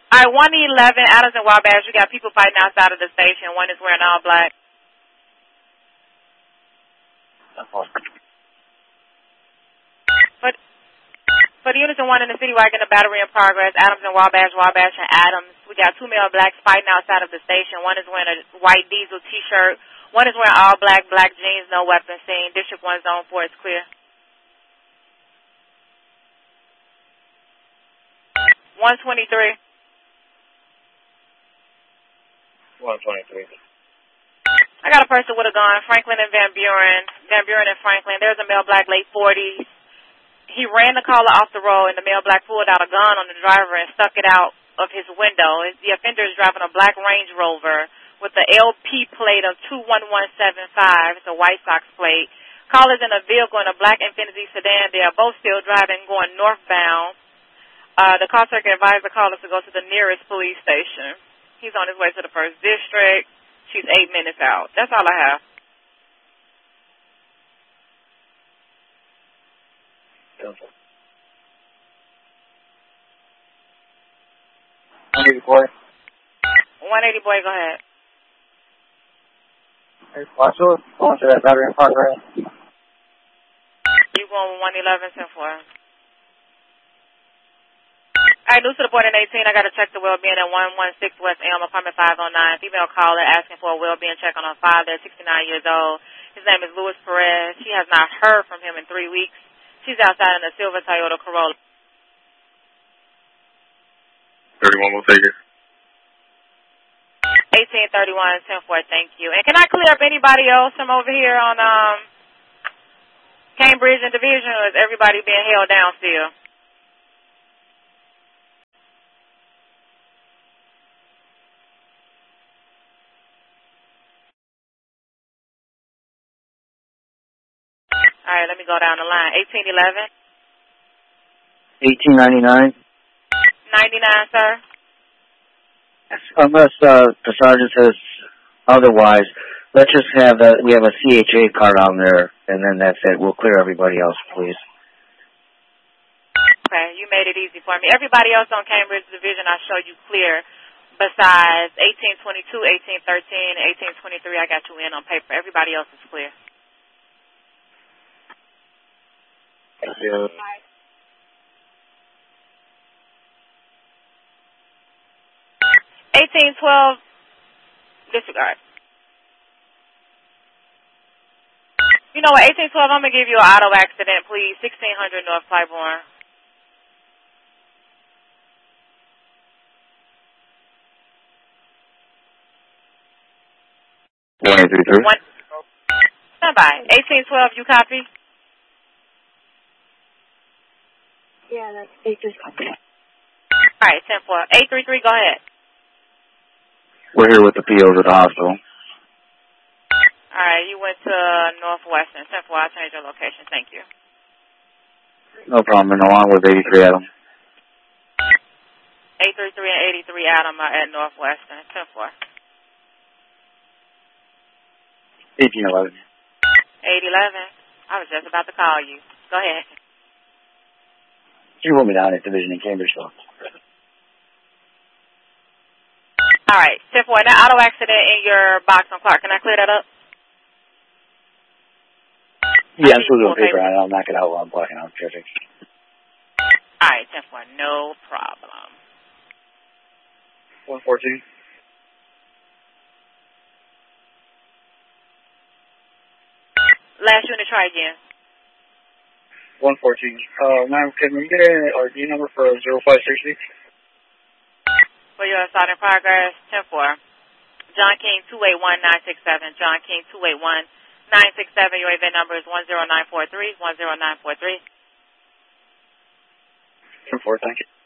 All right, 111 Adams and Wabash. We got people fighting outside of the station. One is wearing all black. For the units and one in the city wagon, the battery in progress, Adams and Wabash, Wabash and Adams. We got 2 male blacks fighting outside of the station. One is wearing a white diesel T-shirt. One is wearing all black, black jeans, no weapon seen. District 1 zone 4 is clear. 123. 123. I got a person with a gun, Franklin and Van Buren. Van Buren and Franklin. There's a male black, late 40s. He ran the caller off the road, and the male black pulled out a gun on the driver and stuck it out of his window. The offender is driving a black Range Rover with the LP plate of 21175. It's a White Sox plate. Caller's in a vehicle in a black Infiniti sedan. They are both still driving, going northbound. The call circuit advised the caller to go to the nearest police station. He's on his way to the 1st District. She's 8 minutes out. That's all I have. Simple. 180 boy. 180 boy, go ahead. Hey, watch those. Going to that battery in progress. You going with 111, 10-4. All right, news to the point in 18. I got to check the well-being at 116 West Elm, apartment 509. Female caller asking for a well-being check on her father, 69 years old. His name is Louis Perez. She has not heard from him in 3 weeks. She's outside in a silver Toyota Corolla. 31 will take it. 1831, 10-4, thank you. And can I clear up anybody else from over here on Cambridge and Division, or is everybody being held down still? All right, let me go down the line. 1811. 1899. 99, sir. Unless the sergeant says otherwise, let's just have we have a CHA card on there, and then that's it. We'll clear everybody else, please. Okay, you made it easy for me. Everybody else on Cambridge Division, I showed you clear. Besides 1822, 1813, and 1823, I got you in on paper. Everybody else is clear. Yeah. 1812, disregard. You know what, 1812, I'm going to give you an auto accident, please. 1600 North Claiborne. One, 833. Stand by. 1812, you copy? Yeah, that's 833. All right, 10-4. 833, go ahead. We're here with the POs at the hospital. All right, you went to Northwestern. 10-4, I'll change your location. Thank you. No problem. And along with 83 Adam. 833 and 83 Adam are at Northwestern. 10-4. 1811. 811. I was just about to call you. Go ahead. You want me down at Division in Cambridge, though. All right, 10-4. That auto accident in your box on Clark, can I clear that up? Yeah, I'm still doing paper on it. I'll knock it out while I'm blocking out traffic. All right, 10-4. No problem. 114. Last unit, try again. 114. Ma'am, can we get an RD number for 0560? For your assault in progress, 10-4. John King 281-967. John King 281-967. Your event number is 10943. 10943. 10-4, thank you.